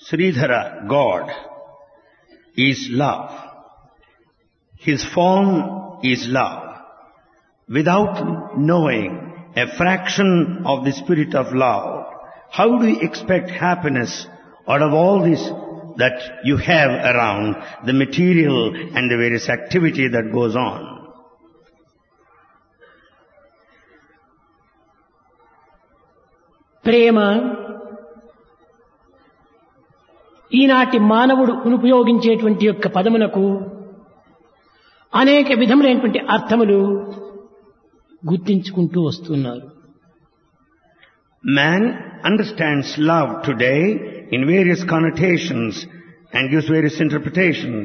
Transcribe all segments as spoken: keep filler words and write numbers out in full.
Sridhara, God, is love. His form is love. Without knowing a fraction of the spirit of love, how do you expect happiness out of all this that you have around, the material and the various activity that goes on? ప్రేమ ఈనాటి మానవుడు ఉపయోగించేటువంటి యొక్క పదమునకు అనేక విధములైనటువంటి అర్థములు గుర్తించుకుంటూ వస్తున్నారు. Man understands love today in various connotations and gives various interpretations.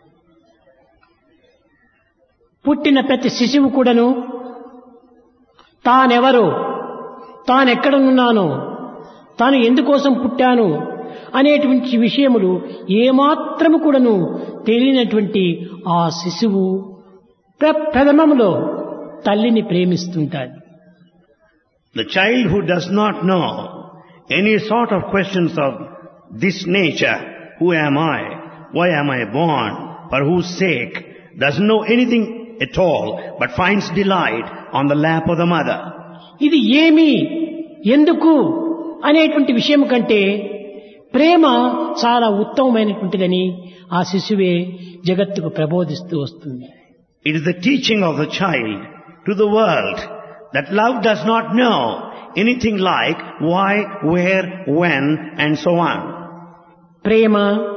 పుట్టిన ప్రతి శిశువు కూడాను తానెవరో, తానెక్కడనున్నానో, తాను ఎందుకోసం పుట్టాను అనేటువంటి విషయములు ఏమాత్రము కూడాను తెలియనటువంటి ఆ శిశువు ప్రప్రథమములో తల్లిని ప్రేమిస్తుంటాడు. The child who does not know any sort of questions of this nature, who am I, why am I born, for whose sake, doesn't know anything at all, but finds delight on the lap of the mother. ఇది ఏమి, ఎందుకు అనేటువంటి విషయం కంటే ప్రేమ చాలా ఉత్తమమైనటువంటిదని ఆ శిశువే జగత్తుకు ప్రబోధిస్తూ వస్తుంది. It is the teaching of the child to the world that love does not know anything like why, where, when and so on. ప్రేమ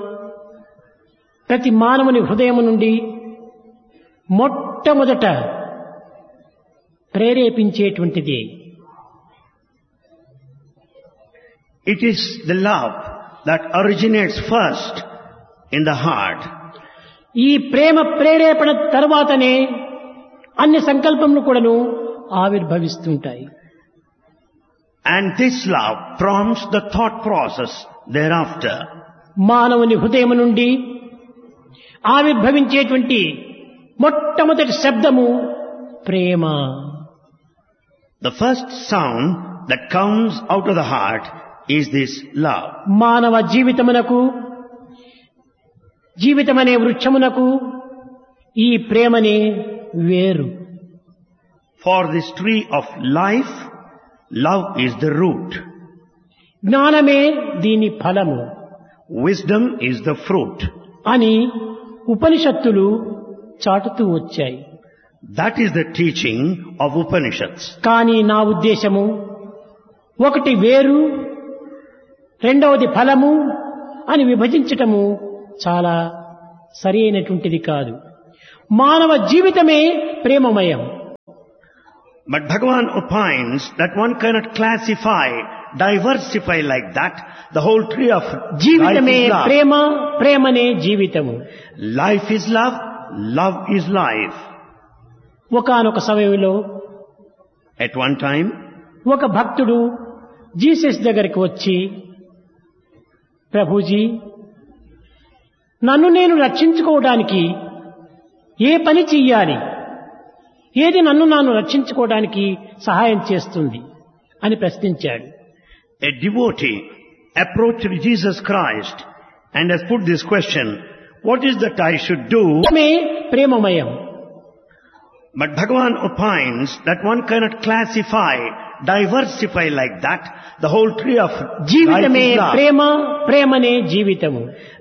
ప్రతి మానవుని హృదయం నుండి మొట్టమొదట ప్రేరేపించేటువంటిది. It is the love that originates first in the heart. ఈ ప్రేమ ప్రేరేపణ తర్వాతనే అన్ని సంకల్పములు కూడాను ఆవిర్భవిస్తుంటాయి. And this love prompts the thought process thereafter. మానవుని హృదయం నుండి ఆవిర్భవించేటువంటి మొట్టమొదటి శబ్దము ప్రేమ. The first sound that comes out of the heart is this love. మానవ జీవితమునకు, జీవితమనే వృక్షమునకు ఈ ప్రేమనే వేరు. For this tree of life, love is the root. జ్ఞానమే దీని ఫలము. Wisdom is the fruit. అని ఉపనిషత్తులు చాటుతూ వచ్చాయి. That is the teaching of Upanishads. కానీ నా ఉద్దేశము ఒకటి వేరు, రెండవది ఫలము అని విభజించటము చాలా సరి అయినటువంటిది కాదు. మానవ జీవితమే ప్రేమమయం. But Bhagavan opines that one cannot classify, diversify like that. The whole tree of జీవితమే life is love. ప్రేమ, ప్రేమనే జీవితము. Life is love, love is life. ఒకానొక సమయంలో At one time, ఒక భక్తుడు జీసస్ దగ్గరికి వచ్చి, ప్రభుజీ, నన్ను నేను రక్షించుకోవడానికి ఏ పని చెయ్యాలి, ఏది నన్ను నాను రక్షించుకోవడానికి సహాయం చేస్తుంది అని ప్రశ్నించాడు. a devotee approached Jesus Christ and has put this question, what is that I should do? ప్రేమే ప్రేమమయం. But Bhagavan opines that one cannot classify, diversify like that. The whole tree of life జీవితమే is love. ప్రేమ, ప్రేమనే జీవితము.